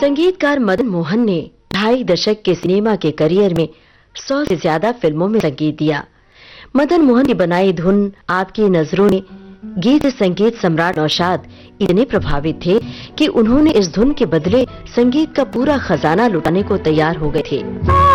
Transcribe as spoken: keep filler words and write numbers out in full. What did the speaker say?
संगीतकार मदन मोहन ने ढाई दशक के सिनेमा के करियर में सौ से ज्यादा फिल्मों में संगीत दिया। मदन मोहन की बनाई धुन आपकी नजरों ने गीत संगीत सम्राट नौशाद इतने प्रभावित थे कि उन्होंने इस धुन के बदले संगीत का पूरा खजाना लुटाने को तैयार हो गए थे।